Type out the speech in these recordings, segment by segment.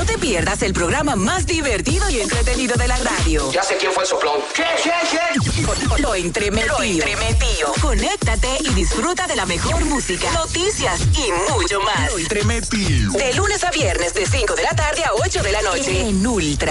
No te pierdas el programa más divertido y entretenido de la radio. Ya sé quién fue el soplón. ¿Qué? Lo entremetido. Conéctate y disfruta de la mejor música, noticias y mucho más. Lo entremetido. De lunes a viernes de 5 de la tarde a 8 de la noche. En Ultra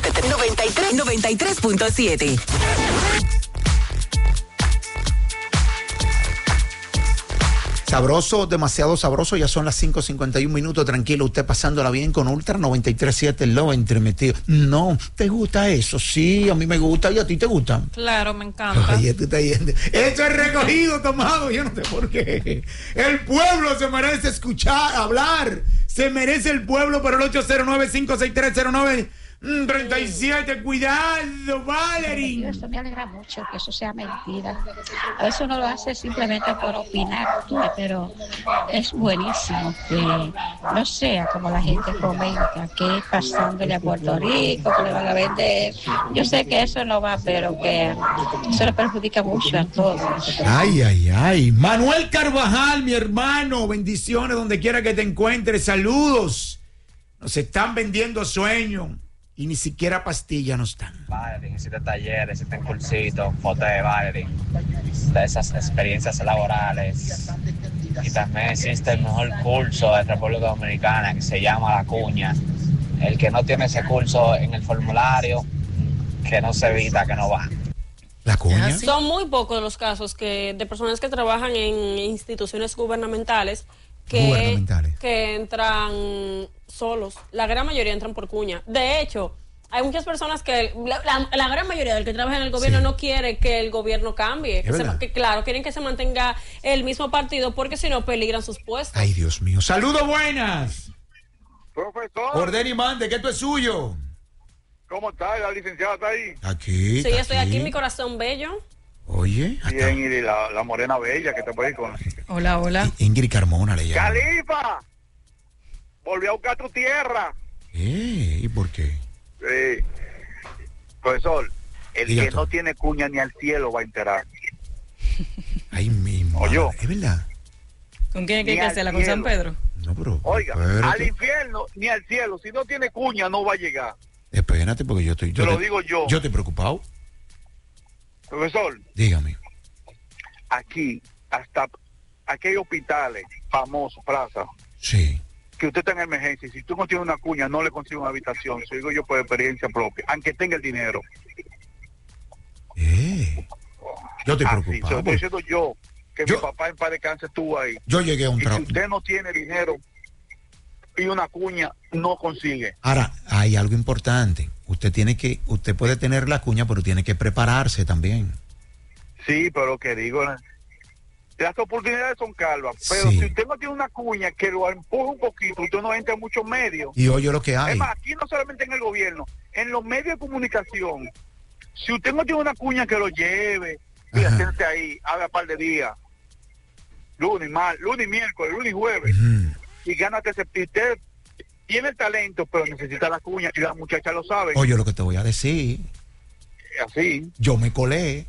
93.7. Sabroso, demasiado sabroso, ya son las 5:51, tranquilo, usted pasándola bien con Ultra 93.7, lo entremetido. No, ¿te gusta eso? Sí, a mí me gusta, ¿y a ti te gusta? Claro, me encanta. Oye, tú estás yendo. Esto es recogido, tomado, yo no sé por qué. El pueblo se merece escuchar, hablar, se merece el pueblo, pero el 809-56309-37, cuidado, Valerie. Esto me alegra mucho que eso sea mentira. A veces uno lo hace simplemente por opinar, pero es buenísimo que no sea como la gente comenta, que pasándole a Puerto Rico, que le van a vender. Yo sé que eso no va, pero que eso le perjudica mucho a todos. Ay. Manuel Carvajal, mi hermano, bendiciones donde quiera que te encuentres, saludos. Nos están vendiendo sueños. Y ni siquiera pastillas no están. Valerie, existen talleres, existen cursitos, fotos de Valerie, de esas experiencias laborales. Y también existe el mejor curso de República Dominicana que se llama La Cuña. El que no tiene ese curso en el formulario, que no se evita, que no va. ¿La Cuña? Son muy pocos los casos de personas que trabajan en instituciones gubernamentales que entran solos. La gran mayoría entran por cuña. De hecho, hay muchas personas que la gran mayoría del que trabaja en el gobierno no quiere que el gobierno cambie. Claro, quieren que se mantenga el mismo partido porque si no peligran sus puestos. Ay, Dios mío. Saludos, buenas. Profesor. Orden y mande, que esto es suyo. ¿Cómo está? ¿La licenciada está ahí? Aquí. Sí, estoy aquí, mi corazón bello. Oye. Bien, y la morena bella que te puede ir con. Hola. Ingrid Carmona le llama. ¡Califa! Volvió a buscar tu tierra. ¿Y por qué? Sí. Profesor, el que no tiene cuña ni al cielo va a enterar. Ay, mi madre. Oye. ¿Es verdad? ¿Con quién hay que hacerla? ¿Con San Pedro? No, pero... Oiga, al infierno ni al cielo. Si no tiene cuña, no va a llegar. Espérate, porque yo estoy... Te lo digo yo. Yo estoy preocupado. Profesor. Dígame. Aquí hay hospitales famosos, plaza. Sí. Que usted está en emergencia y si tú no tienes una cuña, no le consigues una habitación. Eso digo yo por experiencia propia, aunque tenga el dinero. Yo estoy preocupado. Estoy diciendo yo, que mi papá en paz de cáncer estuvo ahí. Yo llegué a un trabajo. Si usted no tiene dinero y una cuña, no consigue. Ahora, hay algo importante. Usted puede tener la cuña, pero tiene que prepararse también. Sí, pero lo que digo, las oportunidades son calvas, pero si usted no tiene una cuña que lo empuja un poquito, usted no entra en muchos medios. Y oye lo que hay. Es más, aquí no solamente en el gobierno, en los medios de comunicación, si usted no tiene una cuña que lo lleve, mira, siéntate ahí, haga un par de días, lunes, miércoles, lunes y jueves, y gánate ese. Usted tiene el talento, pero necesita la cuña, y las muchachas lo saben. Oye lo que te voy a decir. Así. Yo me colé.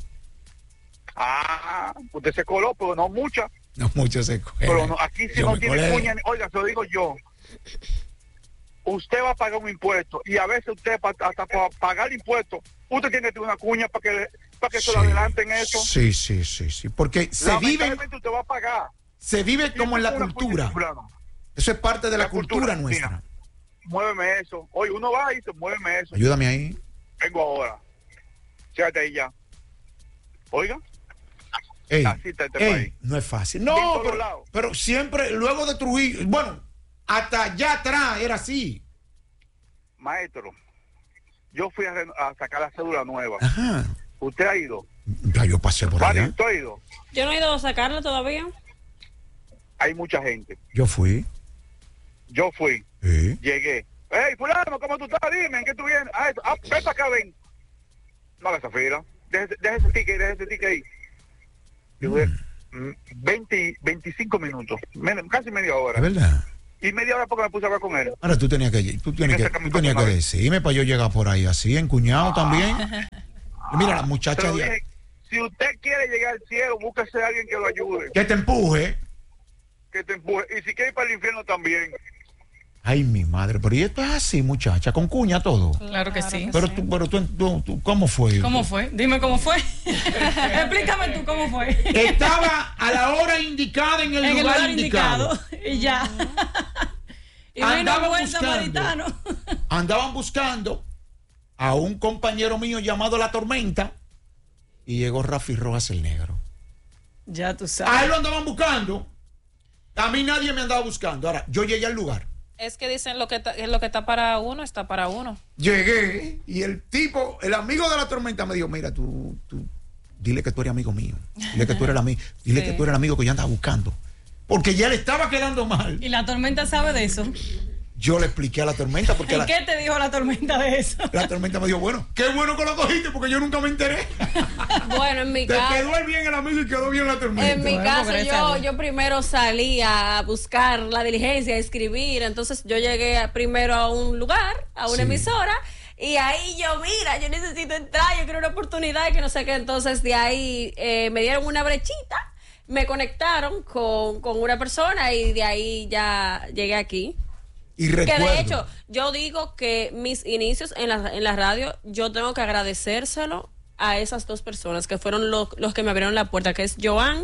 Usted se coló, pero no mucha. No mucho se coló. Pero no, aquí si no tiene cuña, oiga, se lo digo yo. Usted va a pagar un impuesto y a veces usted hasta para pagar impuestos, usted tiene que tener una cuña para que se lo adelanten eso. Sí. Porque se vive. Usted va a pagar. Se vive como en la cultura. Eso es parte de la cultura nuestra. Mira, muéveme eso. Oye, uno va y dice, muéveme eso. Ayúdame ahí. Vengo ahora. Fíjate ahí ya. Oiga. Así está este país. No es fácil. No, pero siempre, luego de Trujillo, bueno, hasta allá atrás era así. Maestro, yo fui a sacar la cédula nueva. Ajá. ¿Usted ha ido? Ya yo pasé por allá. ¿Usted ha ido? Yo no he ido a sacarla todavía. Hay mucha gente. Yo fui. Llegué. Hey, fulano, ¿cómo tú estás? Dime, ¿en qué tú vienes? Ven para acá, ven. No hagas esa fila. Deje ese ticket ahí. Yo voy 25 minutos, casi media hora. ¿Es verdad? Y media hora porque me puse a hablar con él. Ahora tú tenías que decirme para yo llegar por ahí así, encuñado también. Mira, la muchacha... Si usted quiere llegar al cielo, búsquese a alguien que lo ayude. Que te empuje. Y si quiere ir para el infierno también. Ay, mi madre, pero y esto es así, muchacha, con cuña todo. Claro que sí. Pero tú, ¿cómo fue? ¿Cómo fue? Dime cómo fue. Explícame tú cómo fue. Estaba a la hora indicada en el lugar indicado. Y ya. Y vino un buen samaritano. Andaban buscando a un compañero mío llamado La Tormenta y llegó Rafi Rojas el Negro. Ya tú sabes. A él lo andaban buscando. A mí nadie me andaba buscando. Ahora, yo llegué al lugar. Es que dicen lo que está para uno, está para uno. Llegué y el tipo, el amigo de La Tormenta me dijo, mira, tú dile que tú eres amigo mío. Dile que tú eres dile que tú eres el amigo que yo andaba buscando. Porque ya le estaba quedando mal. ¿Y La Tormenta sabe de eso? Yo le expliqué a La Tormenta porque... ¿Y qué te dijo La Tormenta de eso? La Tormenta me dijo, bueno, qué bueno que lo cogiste porque yo nunca me enteré. Bueno, en mi caso... Te quedó bien el amigo y quedó bien La Tormenta. En mi caso, yo primero salí a buscar la diligencia, a escribir. Entonces yo llegué primero a un lugar, a una emisora. Y ahí yo necesito entrar, yo quiero una oportunidad y que no sé qué. Entonces de ahí me dieron una brechita, me conectaron con una persona y de ahí ya llegué aquí. Y recuerdo, que de hecho, yo digo que mis inicios en la radio, yo tengo que agradecérselo a esas dos personas que fueron los que me abrieron la puerta, que es Joan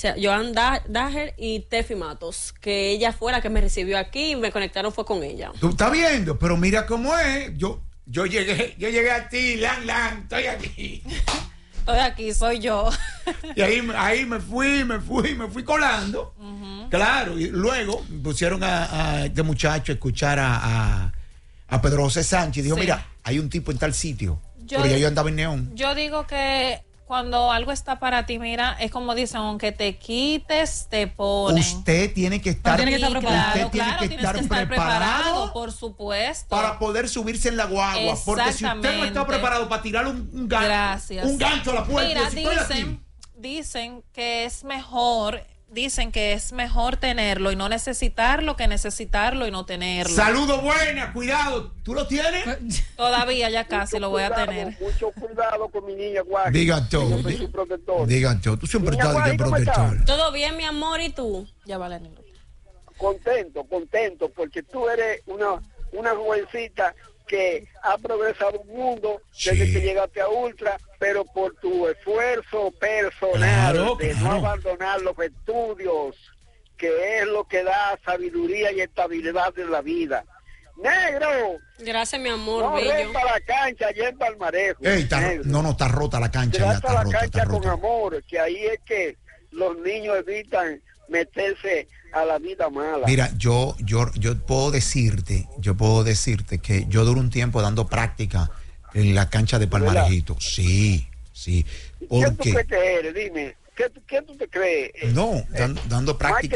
Daher y Tefi Matos, que ella fue la que me recibió aquí y me conectaron fue con ella. Tú estás viendo, pero mira cómo es. Yo llegué a ti, estoy aquí. Estoy aquí, soy yo. Y ahí me fui colando. Claro, y luego pusieron a este muchacho a escuchar a Pedro José Sánchez y dijo, mira, hay un tipo en tal sitio. Pero ya yo andaba en Neón. Yo digo que cuando algo está para ti, mira, es como dicen, aunque te quites, te ponen. Usted tiene que estar preparado. Usted tiene que estar preparado, por supuesto. Para poder subirse en la guagua. Porque si usted no está preparado para tirar un gancho a la puerta, mira, dicen que es mejor... Dicen que es mejor tenerlo y no necesitarlo que necesitarlo y no tenerlo. Saludos buenas, cuidado. ¿Tú lo tienes? Todavía ya casi lo voy a tener. Mucho cuidado con mi niña Guay. Digan todo. Digan todo. Tú siempre estás de protector. Todo bien, mi amor, ¿y tú? Ya vale, negro. Contento, porque tú eres una jovencita que ha progresado un mundo desde que llegaste a Ultra, pero por tu esfuerzo personal de no abandonar los estudios, que es lo que da sabiduría y estabilidad en la vida. Negro. Gracias, mi amor. No rota la cancha allá en Palmarejo. Está rota la cancha. Trata la cancha con amor, que ahí es que los niños evitan meterse a la vida mala. Mira, yo puedo decirte que yo duro un tiempo dando práctica en la cancha de Palmarejito. Sí. ¿Quién tú crees que eres? Dime. ¿Quién tú te crees? No, dando práctica.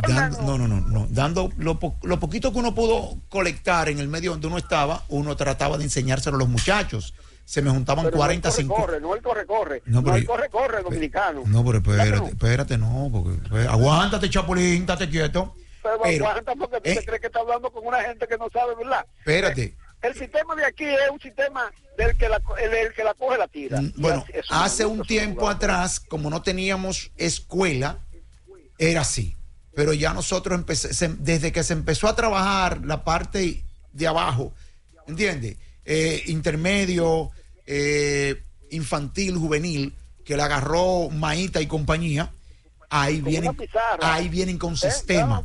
Dando lo poquito que uno pudo colectar en el medio donde uno estaba, uno trataba de enseñárselo a los muchachos. Se me juntaban pero 40, no 50. No el corre dominicano. No, pero espérate, no, porque aguántate, Chapulín, estate quieto. Pero aguanta porque tú te crees que estás hablando con una gente que no sabe, ¿verdad? Espérate. El sistema de aquí es un sistema del que la coge la tira. Bueno, hace un tiempo atrás, como no teníamos escuela, era así. Pero ya nosotros desde que se empezó a trabajar la parte de abajo, ¿entiendes? Intermedio, infantil, juvenil, que le agarró Maíta y compañía, ahí vienen con sistema.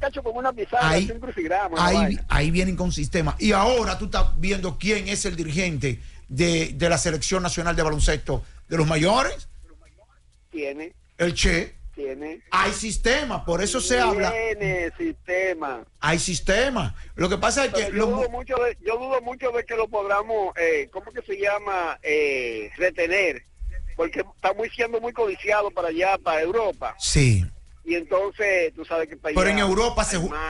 Ahí vienen con sistema. Y ahora tú estás viendo quién es el dirigente de la Selección Nacional de Baloncesto de los mayores. Tiene. El Che. Tiene. Hay sistema, por eso se habla. Tiene sistema. Hay sistema. Lo que pasa es que yo dudo mucho de que lo podamos, ¿cómo que se llama? Retener, porque está siendo muy codiciado para allá, para Europa. Sí. Y entonces tú sabes que para pero allá en Europa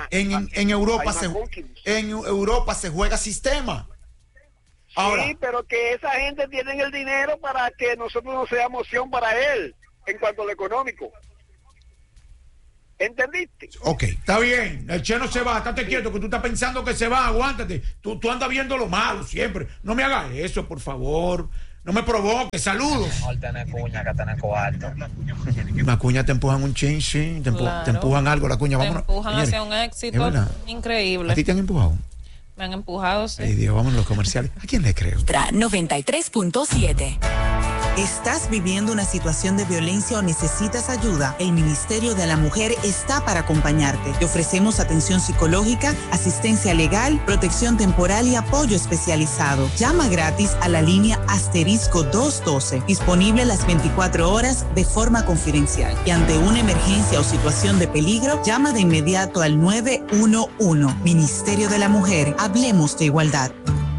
en Europa se juega sistema. Ahora, sí, pero que esa gente tiene el dinero para que nosotros no seamos opción para él en cuanto a lo económico. ¿Entendiste? Ok, está bien. El Che no se va, estate quieto, que tú estás pensando que se va, aguántate. Tú andas viendo lo malo siempre. No me hagas eso, por favor. No me provoques. Saludos. Mejor tener cuña que tener coarto. La cuña te empujan un chin, sí. Te empujan algo, la cuña. Te empujan hacia un éxito increíble. ¿A ti te han empujado? Me han empujado, sí. Ay, Dios, vamos a los comerciales. ¿A quién le creo? 93.7. ¿Estás viviendo una situación de violencia o necesitas ayuda? El Ministerio de la Mujer está para acompañarte. Te ofrecemos atención psicológica, asistencia legal, protección temporal y apoyo especializado. Llama gratis a la línea *212, disponible las 24 horas de forma confidencial. Y ante una emergencia o situación de peligro, llama de inmediato al 911. Ministerio de la Mujer, hablemos de igualdad.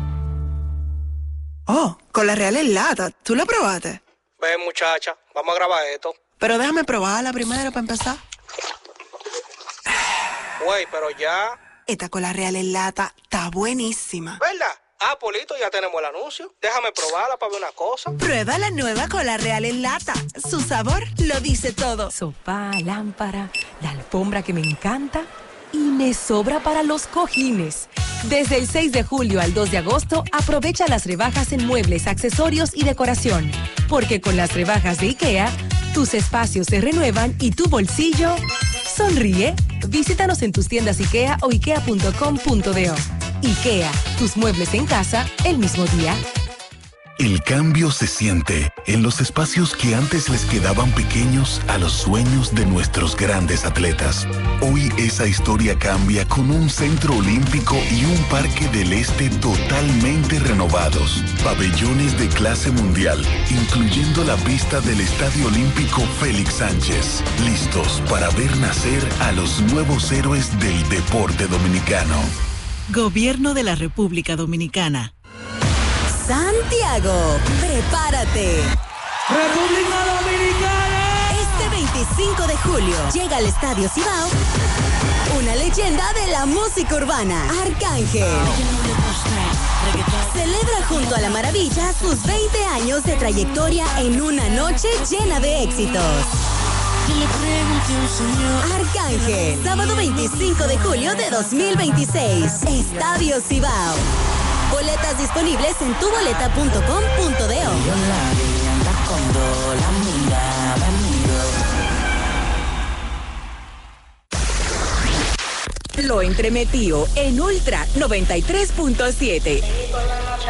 Oh, Cola Real en lata. ¿Tú lo probaste? Ven, muchacha, vamos a grabar esto. Pero déjame probarla primero para empezar. Güey, pero ya... Esta Cola Real en lata está buenísima. ¿Verdad? Ah, Polito, ya tenemos el anuncio. Déjame probarla para ver una cosa. Prueba la nueva Cola Real en lata. Su sabor lo dice todo. Sofá, lámpara, la alfombra que me encanta y me sobra para los cojines. Desde el 6 de julio al 2 de agosto, aprovecha las rebajas en muebles, accesorios y decoración. Porque con las rebajas de IKEA, tus espacios se renuevan y tu bolsillo sonríe. Visítanos en tus tiendas IKEA o ikea.com.do. IKEA, tus muebles en casa el mismo día. El cambio se siente en los espacios que antes les quedaban pequeños a los sueños de nuestros grandes atletas. Hoy esa historia cambia con un centro olímpico y un parque del este totalmente renovados. Pabellones de clase mundial, incluyendo la pista del Estadio Olímpico Félix Sánchez. Listos para ver nacer a los nuevos héroes del deporte dominicano. Gobierno de la República Dominicana. Santiago, prepárate. República Dominicana. Este 25 de julio llega al Estadio Cibao una leyenda de la música urbana, Arcángel. Celebra junto a La Maravilla sus 20 años de trayectoria en una noche llena de éxitos. Arcángel, sábado 25 de julio de 2026, Estadio Cibao. Boletas disponibles en tuboleta.com.do. Lo entremetió en Ultra 93.7.